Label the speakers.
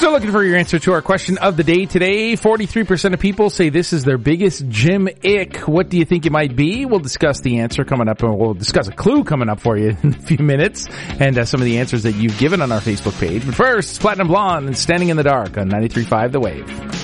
Speaker 1: So looking for your answer to our question of the day today. 43% of people say this is their biggest gym ick. What do you think it might be? We'll discuss the answer coming up, and we'll discuss a clue coming up for you in a few minutes, and some of the answers that you've given on our Facebook page. But first, Platinum Blonde and Standing in the Dark on 93.5 The Wave.